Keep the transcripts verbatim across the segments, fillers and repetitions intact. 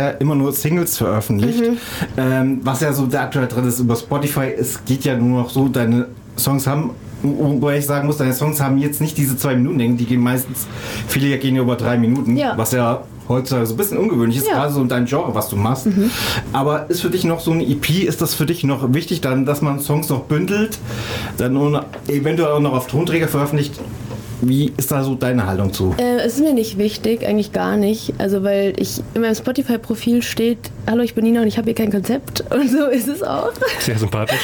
bisher immer nur Singles veröffentlicht. Mhm. Ähm, was ja so der aktuelle Trend ist über Spotify, es geht ja nur noch so, deine Songs haben, wobei ich sagen muss, deine Songs haben jetzt nicht diese zwei Minuten Länge, die gehen meistens, viele gehen ja über drei Minuten, ja. was ja heutzutage so ein bisschen ungewöhnlich ist, ja. gerade so in deinem Genre, was du machst. Mhm. Aber ist für dich noch so eine E P, ist das für dich noch wichtig, dann, dass man Songs noch bündelt, dann eventuell auch noch auf Tonträger veröffentlicht? Wie ist da so deine Haltung zu? Äh, es ist mir nicht wichtig, eigentlich gar nicht. Also weil ich in meinem Spotify-Profil steht, hallo, ich bin Nina und ich habe hier kein Konzept. Und so ist es auch. Sehr sympathisch.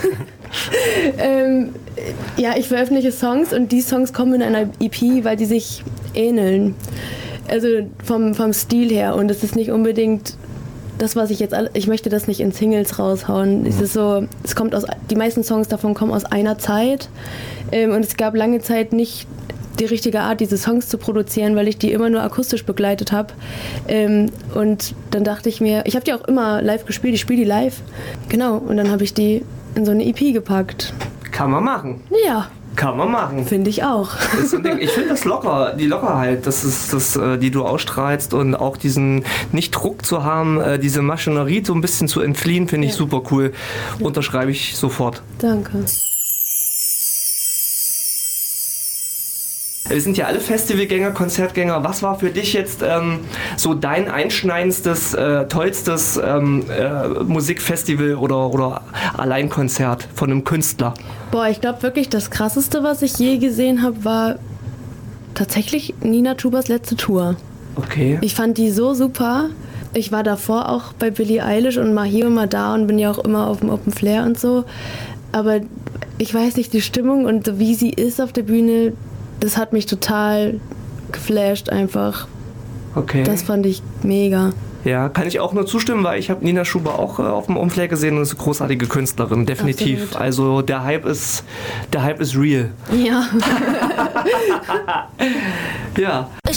ähm, ja, ich veröffentliche Songs und die Songs kommen in einer E P, weil die sich ähneln. Also vom, vom Stil her. Und es ist nicht unbedingt das, was ich jetzt... Alle, ich möchte das nicht in Singles raushauen. Mhm. Es ist so, es kommt aus... Die meisten Songs davon kommen aus einer Zeit. Ähm, und es gab lange Zeit nicht die richtige Art, diese Songs zu produzieren, weil ich die immer nur akustisch begleitet habe. Ähm, und dann dachte ich mir, ich habe die auch immer live gespielt, ich spiele die live. Genau, und dann habe ich die in so eine E P gepackt. Kann man machen. Ja. Kann man machen. Finde ich auch. Ich finde das locker, die Lockerheit, das ist das, die du ausstrahlst und auch diesen nicht Druck zu haben, diese Maschinerie so ein bisschen zu entfliehen, finde ich ja. super cool. Unterschreibe ich sofort. Danke. Wir sind ja alle Festivalgänger, Konzertgänger. Was war für dich jetzt ähm, so dein einschneidendstes, äh, tollstes ähm, äh, Musikfestival oder, oder Alleinkonzert von einem Künstler? Boah, ich glaube wirklich, das Krasseste, was ich je gesehen habe, war tatsächlich Nina Schubers letzte Tour. Okay. Ich fand die so super. Ich war davor auch bei Billie Eilish und mal hier und mal da und bin ja auch immer auf dem Open Flair und so. Aber ich weiß nicht, die Stimmung und wie sie ist auf der Bühne, das hat mich total geflasht einfach. Okay. Das fand ich mega. Ja, kann ich auch nur zustimmen, weil ich habe Nina Schuber auch äh, auf dem Umfeld gesehen und ist eine großartige Künstlerin, definitiv. Absolut. Also der Hype ist, der Hype ist real. Ja. Ja. Ich